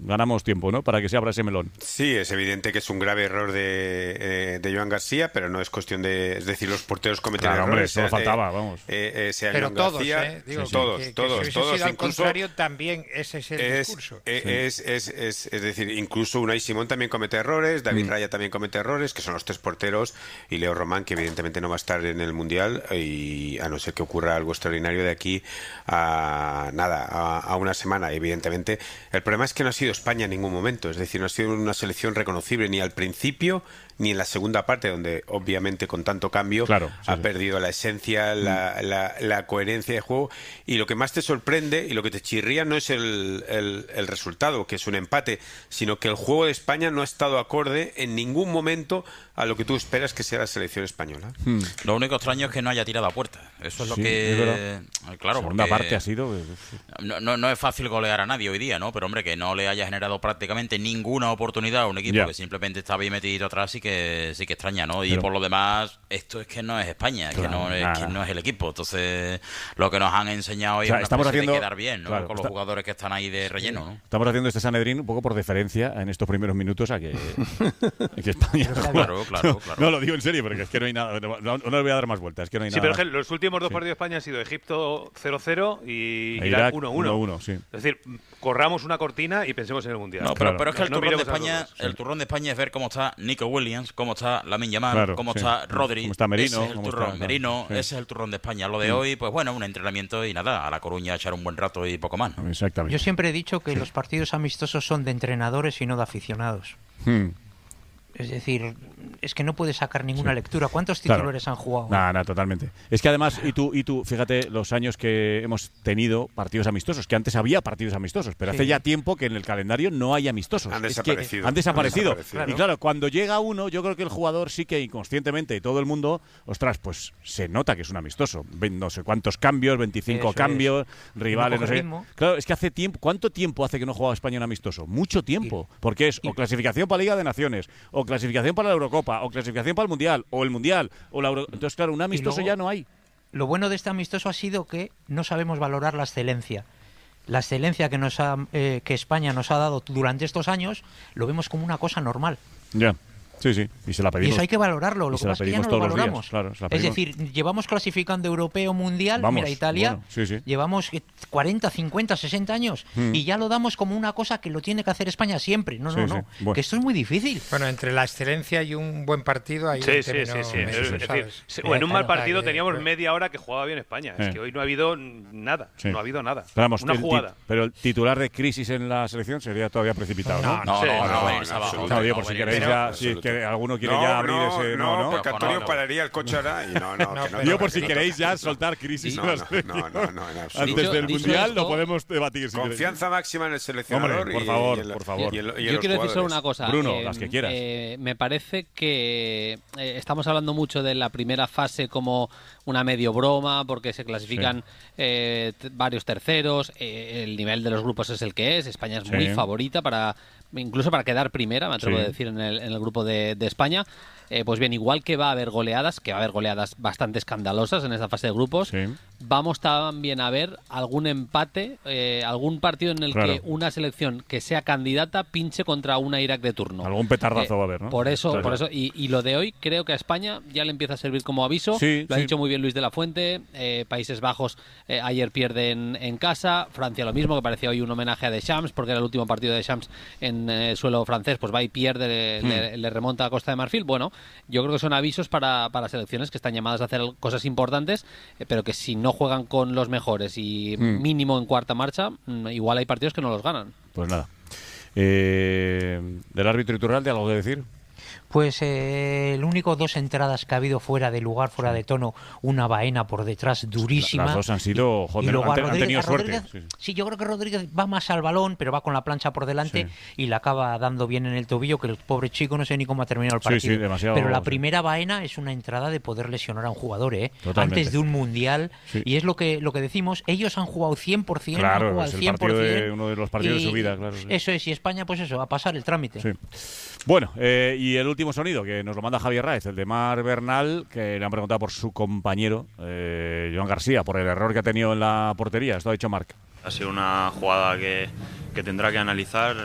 ganamos tiempo, ¿no? Para que se abra ese melón. Sí, es evidente que es un grave error de Joan García, pero no es cuestión de... Es decir, los porteros cometen Claro, hombre, errores. solo faltaba, vamos. Sea pero Joan todos, García, digo, todos, que todos, si hubiese sido al incluso... contrario, también ese es el discurso. Es decir, incluso Unai Simón también comete errores, David Raya también comete errores, que son los tres porteros, y Leo Román, que evidentemente no va a estar en el Mundial, y a no ser que ocurra algo extraordinario de aquí a una semana. Evidentemente, el problema es que no ha sido España en ningún momento, es decir, no ha sido una selección reconocible ni al principio ni en la segunda parte, donde obviamente con tanto cambio ha perdido la esencia, la coherencia de juego, y lo que más te sorprende y lo que te chirría no es el resultado, que es un empate, sino que el juego de España no ha estado acorde en ningún momento a lo que tú esperas que sea la selección española. Lo único extraño es que no haya tirado a puerta. Eso es lo que... Claro, la segunda parte ha sido... No es fácil golear a nadie hoy día, ¿no? Pero, hombre, que no le haya generado prácticamente ninguna oportunidad a un equipo que simplemente estaba ahí metido atrás, sí que extraña, ¿no? Y por lo demás, esto es que no es España, que no es el equipo. Entonces, lo que nos han enseñado hoy es de quedar bien, ¿no? Con los jugadores que están ahí de relleno, ¿no? Estamos haciendo este Sanedrín un poco por deferencia en estos primeros minutos a que España... Claro. No, lo digo en serio, porque es que no hay nada... No le voy a dar más vueltas, es que no hay nada. Sí, pero los últimos dos partidos de España han sido Egipto 0-0 y Irak 1-1. Sí. Es decir, corramos una cortina y pensemos en el Mundial. No, pero es que el turrón de España es ver cómo está Nico Williams, cómo está Lamine Yamal, cómo está Rodri, cómo está Merino, ese es el turrón de España. Lo de hoy, pues bueno, un entrenamiento y nada, a La Coruña echar un buen rato y poco más, ¿no? Exactamente. Yo siempre he dicho que los partidos amistosos son de entrenadores y no de aficionados. Es decir, es que no puedes sacar ninguna lectura. ¿Cuántos titulares han jugado? Nada, totalmente. Es que además, y tú, fíjate los años que hemos tenido partidos amistosos, que antes había partidos amistosos, pero hace ya tiempo que en el calendario no hay amistosos. Han desaparecido. Han desaparecido. Y claro, cuando llega uno, yo creo que el jugador sí que inconscientemente, y todo el mundo, ostras, pues se nota que es un amistoso. No sé cuántos cambios, 25 cambios, rivales, no sé. Claro, es que hace tiempo, ¿cuánto tiempo hace que no jugaba España un amistoso? Mucho tiempo. Porque es o clasificación para Liga de Naciones, o clasificación para la Eurocopa, o clasificación para el Mundial, o el Mundial, o la Entonces, claro, un amistoso ya no hay. Lo bueno de este amistoso ha sido que no sabemos valorar la excelencia. La excelencia que España nos ha dado durante estos años, lo vemos como una cosa normal. Ya. Sí, y se la pedimos. Y eso hay que valorarlo, lo que pasa es que ya no lo valoramos. Claro, es decir, llevamos clasificando europeo, mundial, mira, Italia, llevamos 40, 50, 60 años y ya lo damos como una cosa que lo tiene que hacer España siempre. No, bueno. Que esto es muy difícil. Bueno, entre la excelencia y un buen partido hay sí. O en un mal partido teníamos media hora que jugaba bien España. Es que hoy no ha habido nada. No ha habido nada. Pero vamos, una jugada. Pero el titular de crisis en la selección sería todavía precipitado, ¿no? No, digo, por si queréis ya... Que alguno quiere ya abrir ese... No, porque Antonio pararía el coche ahora y Digo, por si queréis ya soltar crisis. No, antes del Mundial lo podemos debatir. Confianza máxima en el seleccionador. Hombre, por favor. Yo quiero decir solo una cosa. Bruno, las que quieras. Me parece que estamos hablando mucho de la primera fase como una medio broma, porque se clasifican varios terceros, el nivel de los grupos es el que es, España es muy favorita incluso para quedar primera, me atrevo a decir, en el grupo de España. Pues bien, igual que va a haber goleadas, bastante escandalosas en esta fase de grupos, vamos también a ver algún empate, algún partido en el que una selección que sea candidata pinche contra una Irak de turno. Algún petardazo va a haber, ¿no? Por eso, y lo de hoy creo que a España ya le empieza a servir como aviso. Lo ha dicho muy bien Luis de la Fuente. Países Bajos ayer pierden en casa, Francia lo mismo, que parecía hoy un homenaje a Deschamps, porque era el último partido de Deschamps en suelo francés, pues va y pierde, le remonta a Costa de Marfil. Bueno, yo creo que son avisos para selecciones que están llamadas a hacer cosas importantes, pero que si no juegan con los mejores y mínimo en cuarta marcha, igual hay partidos que no los ganan. Pues nada. ¿Del árbitro Iturralde algo que decir? Pues el único 2 entradas que ha habido fuera de lugar, fuera de tono, una baena por detrás durísima. Las dos han sido, han tenido suerte. Sí, yo creo que Rodríguez va más al balón, pero va con la plancha por delante y la acaba dando bien en el tobillo, que el pobre chico no sé ni cómo ha terminado el partido. Demasiado, pero la primera baena es una entrada de poder lesionar a un jugador, antes de un mundial. Y es lo que decimos, ellos han jugado 100%, claro, han jugado es el 100%, uno de los partidos de su vida, claro. Eso es, y España, pues eso, a pasar el trámite. Bueno, y el último sonido que nos lo manda Javier Raez, el de Mar Bernal, que le han preguntado por su compañero, Joan García, por el error que ha tenido en la portería. Esto ha dicho Marc. Ha sido una jugada que tendrá que analizar.